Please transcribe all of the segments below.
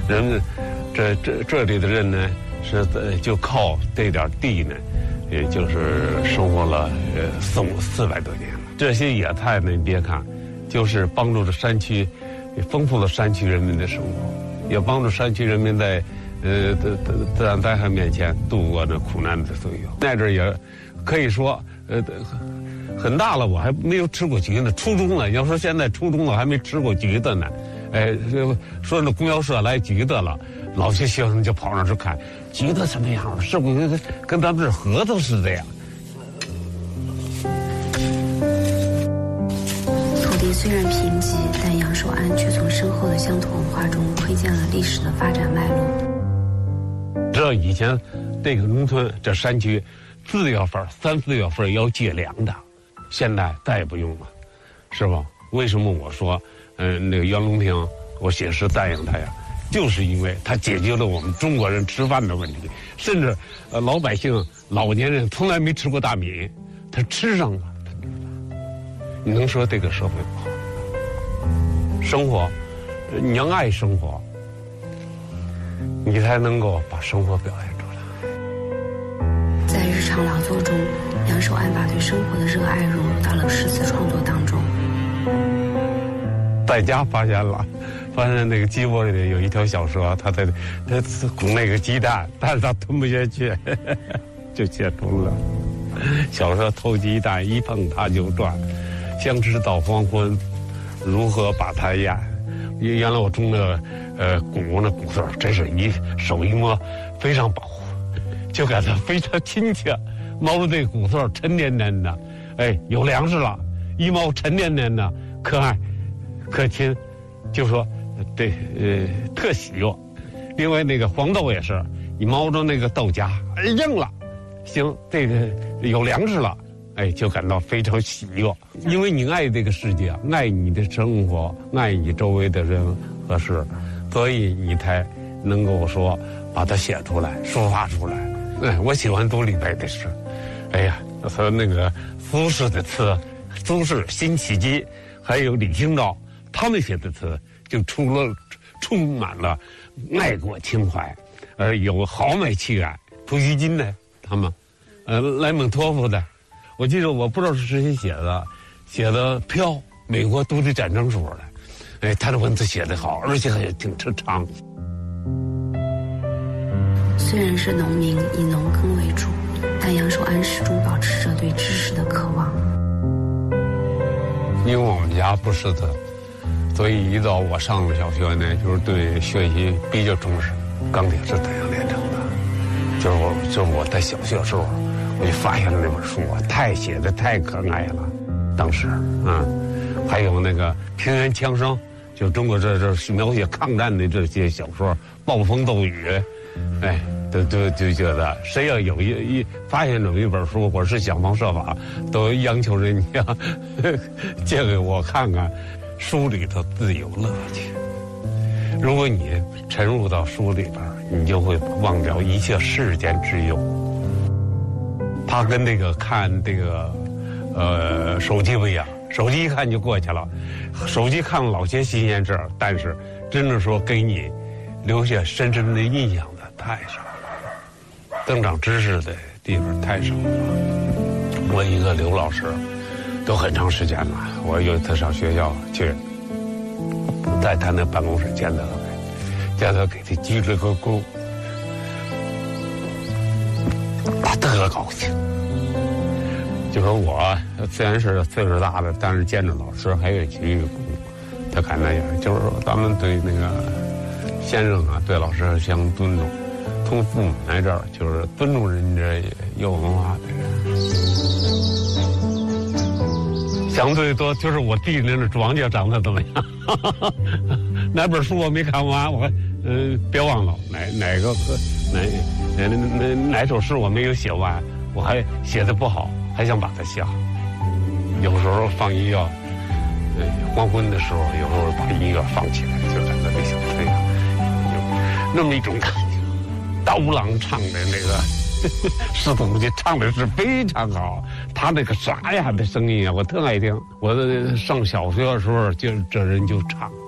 人们这里的人呢，是就靠这点地呢，也就是生活了400多年了。这些野菜呢，你别看，就是帮助着山区，丰富了山区人民的生活，也帮助山区人民在自然灾害面前度过这苦难的岁月。那阵也可以说很大了，我还没有吃过橘子，初中了。要说现在初中了还没吃过橘子呢，说那供销社来橘子了，老些学生就跑上去看橘子什么样了，是不是跟咱们这核桃似的呀？ 土地虽然贫瘠，但杨守安却从深厚的乡土文化中窥见了历史的发展脉络。 这以前这个农村这山区4月份、3、4月份要借粮的，现在再也不用了，是吧？为什么我说那个袁隆平我写诗赞扬他呀？就是因为他解决了我们中国人吃饭的问题，甚至老百姓老年人从来没吃过大米，他吃上了。你能说这个社会不好？生活，你要爱生活，你才能够把生活表现出来。 在日常劳作中，杨守安把对生活的热爱融入到了诗词创作当中。 在家发现那个鸡窝里有一条小蛇，它拱那个鸡蛋，但是它吞不下去，就写出了小蛇偷鸡蛋，一碰它就转，相知到黄昏，如何把它咽？原来我种的鼓那鼓穗真是手一摸非常保护，就感到非常亲切。猫的这个鼓穗沉甸甸的，有粮食了，一猫沉甸甸的，可爱可亲，就说特喜悦。另外那个黄豆也是，你猫着那个豆荚硬了，行，这个有粮食了，就感到非常喜悦。因为你爱这个世界，爱你的生活，爱你周围的人和事，所以你才能够说把它写出来，抒发出来。我喜欢读李白的诗，和那个苏轼的词，苏轼、辛弃疾，还有李清照，他们写的词就充满了爱国情怀，有豪迈气概。普希金呢，他们，莱蒙托夫的，我记得我不知道是谁写的飘，美国独立战争时候的，他的文字写得好，而且还挺长。 虽然是农民，以农耕为主，但杨守安始终保持着对知识的渴望。 因为我们家不识字，所以一到我上了小学呢，就是对学习比较重视。钢铁是怎样炼成的？就是我在小学时候，我就发现了那本书啊，写的太可爱了。当时还有那个平原枪声，就中国这是描写抗战的这些小说，暴风骤雨，就觉得谁要有发现这么一本书，我是想方设法都央求人家借给我看看，书里头自有乐趣。如果你沉入到书里边，你就会忘掉一切世间之忧。它跟这个看这个手机不一样，手机一看就过去了，手机看了老些新鲜事，但是真正说给你留下深深的印象的太少了，增长知识的地方太少了。我一个刘老师都很长时间了，我有一次上学校去，在他那办公室见到他给他鞠了个躬，他特高兴。就说我虽然是岁数大了，但是见着老师还有鞠个躬，他感那样，就是说咱们对那个先生啊，对老师相尊重。从父母来这儿就是尊重人家有文化的人。相对多就是我弟那个庄稼长得怎么样？哪本书我没看完，我别忘了哪首诗我没有写完，我还写的不好，还想把它写好。有时候放音乐，黄昏的时候，有时候把音乐放起来，就感觉这小吹啊，有那么一种感觉。刀郎唱的那个石头就唱的是非常好，他那个沙哑的声音啊，我特爱听。我上小学的时候，就这人就唱，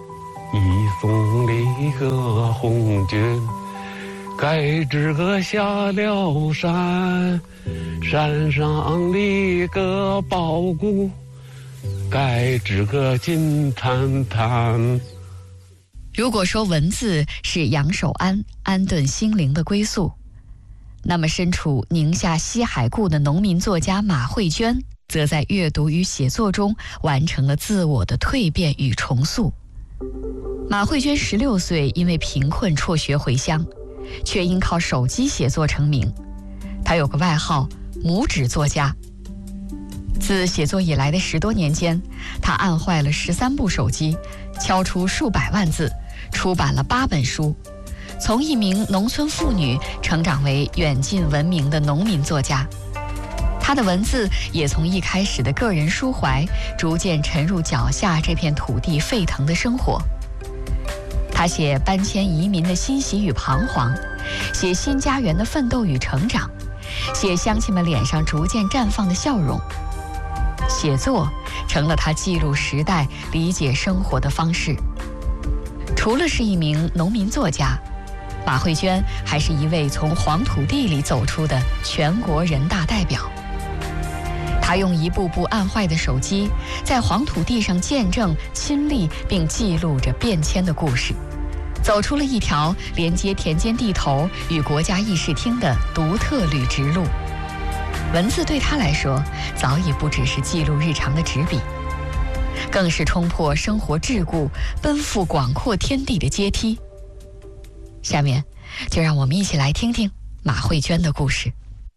一送里个红军，盖这个下了山，山上立个宝骨，盖这个金灿灿。 如果说文字是杨守安安顿心灵的归宿，那么身处宁夏西海固的农民作家马慧娟，则在阅读与写作中完成了自我的蜕变与重塑。马慧娟16岁因为贫困辍学回乡，却因靠手机写作成名。她有个外号“拇指作家”。自写作以来的10多年间，她按坏了13部手机，敲出数百万字，出版了8本书，从一名农村妇女成长为远近闻名的农民作家。她的文字也从一开始的个人抒怀，逐渐沉入脚下这片土地沸腾的生活。她写搬迁移民的欣喜与彷徨，写新家园的奋斗与成长，写乡亲们脸上逐渐绽放的笑容。写作成了她记录时代、理解生活的方式。除了是一名农民作家，马慧娟还是一位从黄土地里走出的全国人大代表。她用一部部按坏的手机，在黄土地上见证、亲历并记录着变迁的故事，走出了一条连接田间地头与国家议事厅的独特履直路。文字对她来说，早已不只是记录日常的纸笔，更是冲破生活桎梏、奔赴广阔天地的阶梯。下面，就让我们一起来听听马慧娟的故事。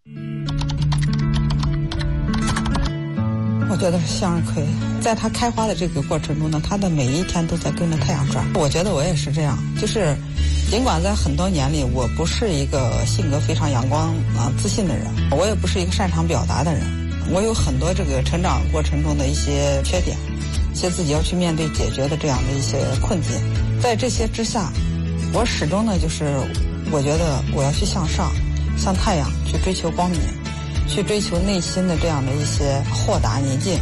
我觉得是向日葵，在它开花的这个过程中呢，它的每一天都在跟着太阳转。我觉得我也是这样，就是尽管在很多年里，我不是一个性格非常阳光自信的人，我也不是一个擅长表达的人，我有很多这个成长过程中的一些缺点，一些自己要去面对解决的这样的一些困境。在这些之下，我始终呢，就是我觉得我要去向上，向太阳去追求光明，去追求内心的这样的一些豁达宁静。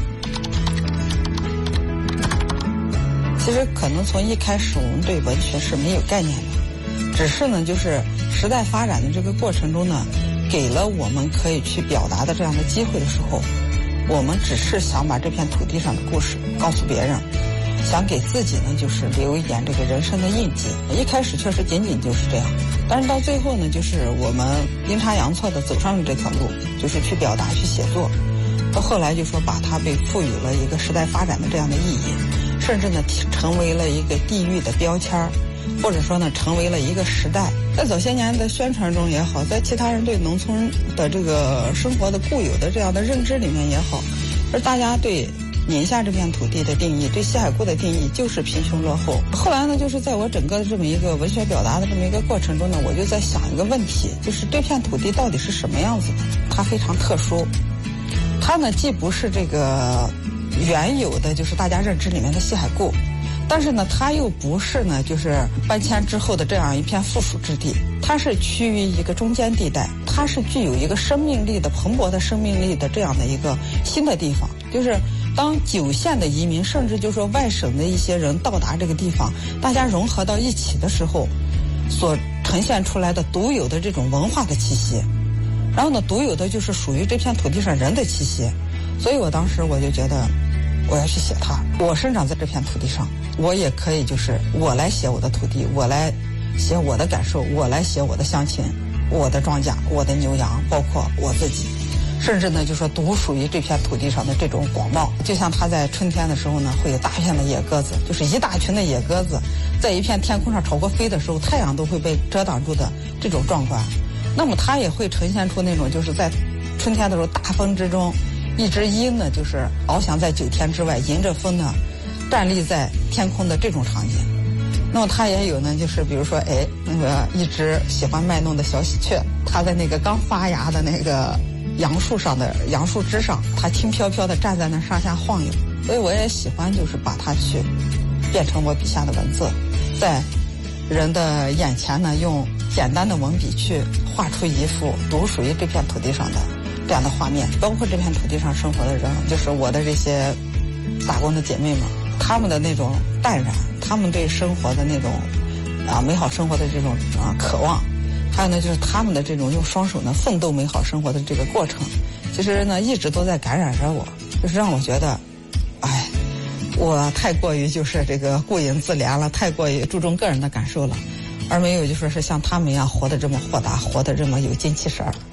其实可能从一开始我们对文学是没有概念的，只是呢就是时代发展的这个过程中呢，给了我们可以去表达的这样的机会的时候，我们只是想把这片土地上的故事告诉别人，想给自己呢就是留一点这个人生的印记。一开始确实仅仅就是这样，但是到最后呢，就是我们阴差阳错的走上了这条路，就是去表达、去写作。到后来就说把它被赋予了一个时代发展的这样的意义，甚至呢成为了一个地域的标签，或者说呢成为了一个时代。在早些年的宣传中也好，在其他人对农村的这个生活的固有的这样的认知里面也好，而大家对宁夏这片土地的定义，对西海固的定义就是贫穷落后。后来呢，就是在我整个的这么一个文学表达的这么一个过程中呢，我就在想一个问题，就是这片土地到底是什么样子的？它非常特殊，它呢既不是这个原有的就是大家认知里面的西海固，但是呢它又不是呢就是搬迁之后的这样一片附属之地，它是趋于一个中间地带，它是具有一个生命力的蓬勃的生命力的这样的一个新的地方。就是当9县的移民，甚至就说外省的一些人到达这个地方，大家融合到一起的时候，所呈现出来的独有的这种文化的气息，然后呢独有的就是属于这片土地上人的气息。所以我当时我就觉得我要去写它，我生长在这片土地上，我也可以就是我来写我的土地，我来写我的感受，我来写我的乡亲，我的庄稼，我的牛羊，包括我自己，甚至呢就说独属于这片土地上的这种广袤。就像它在春天的时候呢，会有大片的野鸽子，就是一大群的野鸽子在一片天空上朝过飞的时候，太阳都会被遮挡住的这种壮观。那么它也会呈现出那种就是在春天的时候大风之中，一只鹰呢就是翱翔在9天之外，迎着风呢站立在天空的这种场景。那么它也有呢，就是比如说那个一只喜欢卖弄的小喜鹊，它在那个刚发芽的那个杨树上的杨树枝上，它轻飘飘的站在那上下晃悠。所以我也喜欢就是把它去变成我笔下的文字，在人的眼前呢用简单的文笔去画出一幅独属于这片土地上的这样的画面。包括这片土地上生活的人，就是我的这些打工的姐妹们，她们的那种淡然， 他们对生活的那种美好生活的这种渴望，还有呢就是他们的这种用双手呢奋斗美好生活的这个过程，其实呢一直都在感染着我，就是让我觉得，我太过于就是这个顾影自怜了，太过于注重个人的感受了，而没有就说是像他们一样活得这么豁达，活得这么有精气神儿。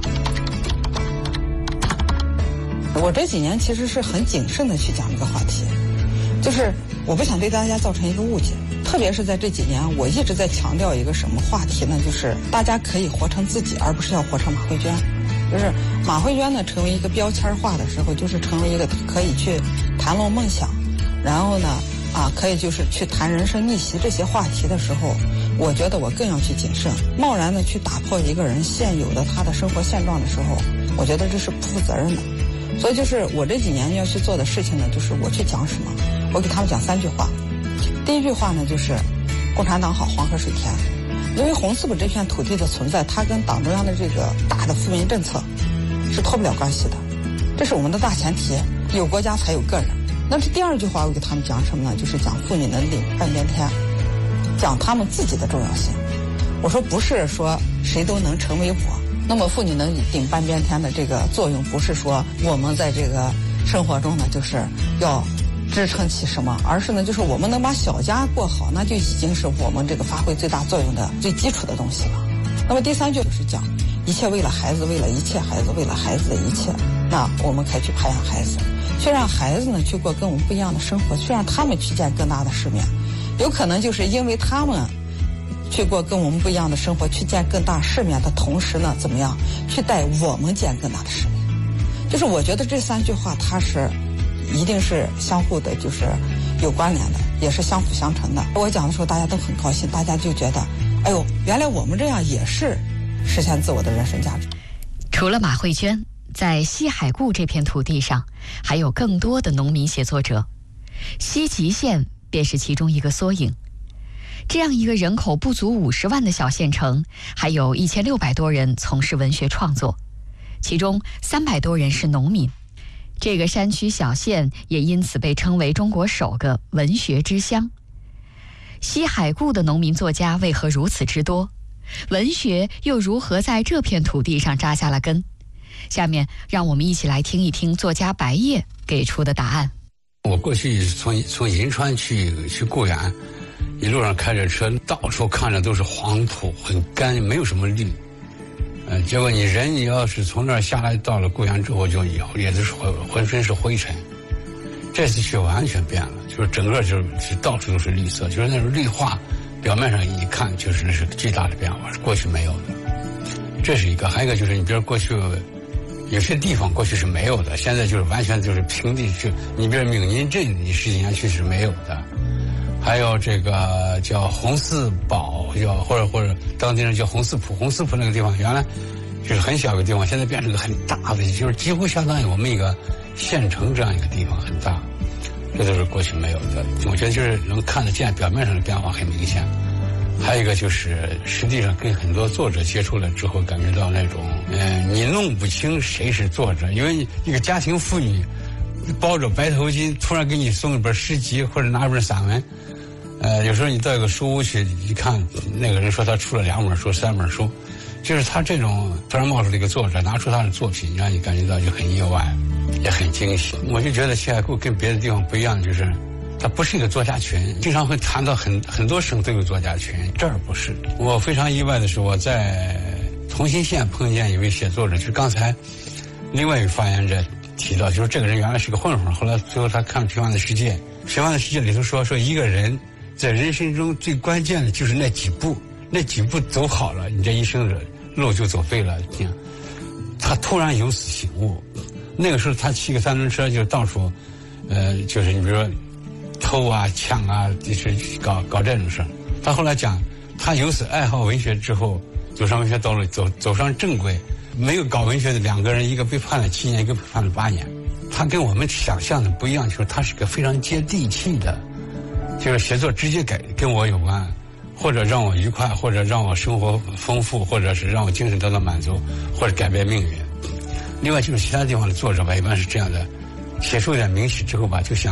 我这几年其实是很谨慎的去讲这个话题，就是我不想对大家造成一个误解，特别是在这几年，我一直在强调一个什么话题呢？就是大家可以活成自己，而不是要活成马慧娟。就是马慧娟呢，成为一个标签化的时候，就是成为一个可以去谈论梦想，然后呢，可以就是去谈人生逆袭这些话题的时候，我觉得我更要去谨慎。贸然的去打破一个人现有的他的生活现状的时候，我觉得这是不负责任的。所以就是我这几年要去做的事情呢，就是我去讲什么，我给他们讲3句话。第一句话呢，就是共产党好，黄河水甜。因为红四浦这片土地的存在，它跟党中央的这个大的富民政策是脱不了关系的，这是我们的大前提，有国家才有个人。那这第二句话我给他们讲什么呢？就是讲妇女能顶半边天，讲他们自己的重要性。我说不是说谁都能成为我，那么妇女能顶半边天的这个作用，不是说我们在这个生活中呢就是要支撑起什么，而是呢就是我们能把小家过好，那就已经是我们这个发挥最大作用的最基础的东西了。那么第3句就是讲一切为了孩子，为了一切孩子，为了孩子的一切，那我们可以去培养孩子，去让孩子呢去过跟我们不一样的生活，去让他们去见更大的世面。有可能就是因为他们去过跟我们不一样的生活，去见更大世面的同时呢，怎么样去带我们见更大的世面。就是我觉得这3句话它是一定是相互的，就是有关联的，也是相辅相成的。我讲的时候大家都很高兴，大家就觉得哎呦，原来我们这样也是实现自我的人生价值。 除了马慧娟，在西海固这片土地上还有更多的农民写作者，西吉县便是其中一个缩影。这样一个人口不足50万的小县城，还有1600多人从事文学创作，其中300多人是农民。这个山区小县也因此被称为中国首个文学之乡。西海固的农民作家为何如此之多？文学又如何在这片土地上扎下了根？下面让我们一起来听一听作家白夜给出的答案。 我过去从银川去固原，一路上开着车，到处看着都是黄土，很干，没有什么绿。结果你要是从那儿下来，到了固原之后，就以后也都是浑身是灰尘。这次去完全变了，就是整个就是到处都是绿色，就是那种绿化，表面上一看就是那是巨大的变化，是过去没有的。这是一个，还有一个就是你比如过去有些地方过去是没有的，现在就是完全就是平地，就你比如闽宁镇，你10几年去是没有的。还有这个叫红四堡，或者当地人叫红四浦那个地方，原来就是很小的地方，现在变成个很大的，就是几乎相当于我们一个县城这样一个地方，很大。这都是过去没有的，我觉得就是能看得见，表面上的变化很明显。还有一个就是实际上跟很多作者接触了之后，感觉到那种你弄不清谁是作者，因为一个家庭妇女包着白头巾突然给你送一本诗集或者拿一本散文，有时候你到一个书屋去一看，那个人说他出了2本书3本书，就是他这种突然冒出了一个作者拿出他的作品，让你感觉到就很意外，也很惊喜。我就觉得西海固跟别的地方不一样，就是它不是一个作家群，经常会谈到很多省都有作家群，这儿不是。我非常意外的是，我在同心县碰见一位写作者，就是刚才另外一位发言者提到，就是这个人原来是个混混，后来最后他看《平凡的世界》，《平凡的世界》里头说一个人在人生中最关键的就是那几步走好了，你这一生的路就走对了。他突然有此醒悟，那个时候他骑个3轮车就到处，就是你比如说偷啊、抢啊，就是搞这种事儿。他后来讲，他由此爱好文学之后，走上文学道路，走上正轨。没有搞文学的2个人，一个被判了7年，一个被判了8年。他跟我们想象的不一样，就是他是个非常接地气的，就是写作直接跟我有关，或者让我愉快，或者让我生活丰富，或者是让我精神得到满足，或者改变命运。另外就是其他地方的作者吧，一般是这样的，写出一点名气之后吧，就想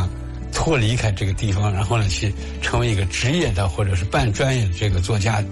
脱离开这个地方，然后呢去成为一个职业的或者是半专业的这个作家。